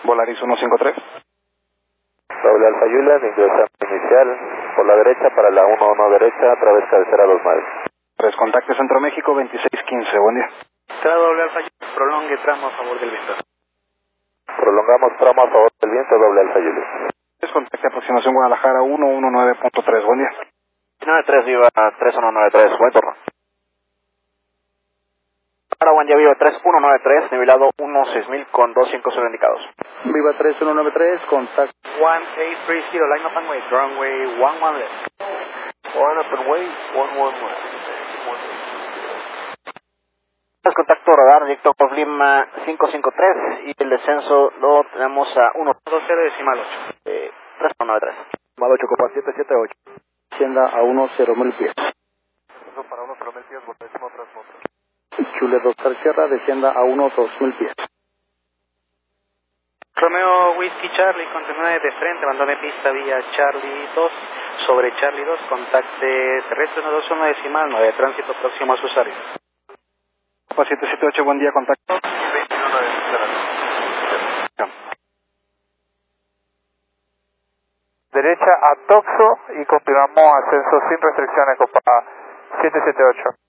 Volaris 153. Doble Alfa Juliet, ingresando inicial por la derecha para la 11 derecha, a través cabecera 2 miles. 3, contacte Centro México 2615, buen día. Entrada doble Alfa Juliet, prolongue tramo a favor del viento. Prolongamos tramo a favor del viento, doble Alfa Juliet. 3, contacte aproximación Guadalajara 119.3, buen día. 93 Viva 3193, buen turno. Ahora buen día Viva 3193, nivelado 16000 con 250 indicados. Viva 3193, contact 1830, line up and wait, runway 11 left. One up and wait, 11 left. Contacto radar directo con Lima 553 y el descenso lo tenemos a 120 decimal 8. 3193. Decimal 8, copa 778. Descienda a 10.000 pies. Eso para 10.000 pies, por décimo transmoto. Chule 2 Sierra, descienda a 1.2000 pies. Romeo Whiskey Charlie, continúe de frente, abandone pista vía Charlie 2, sobre Charlie 2, contacte terrestre 121 decimal 9, tránsito próximo a sus áreas. Copa 778, buen día, contacto. 21 derecha a Toxo y confirmamos ascenso sin restricciones, copa 778.